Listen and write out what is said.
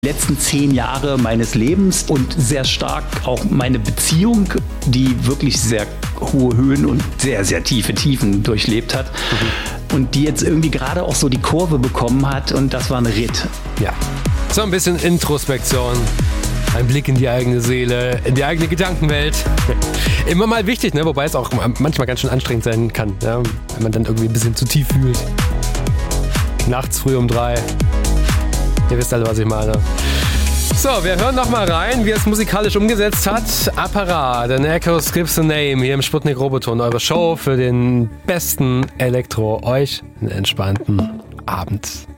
Letzten 10 Jahre meines Lebens und sehr stark auch meine Beziehung, die wirklich sehr hohe Höhen und sehr, sehr tiefe Tiefen durchlebt hat. Und die jetzt irgendwie gerade auch so die Kurve bekommen hat und das war ein Ritt. Ja, so ein bisschen Introspektion. Ein Blick in die eigene Seele, in die eigene Gedankenwelt. Immer mal wichtig, ne? Wobei es auch manchmal ganz schön anstrengend sein kann, ja? Wenn man dann irgendwie ein bisschen zu tief fühlt. Nachts früh um 3. Ihr wisst alle, was ich meine. So, wir hören noch mal rein, wie er es musikalisch umgesetzt hat. Apparat, an Echoes Gives a Name, hier im Sputnik Roboton. Eure Show für den besten Elektro. Euch einen entspannten Abend.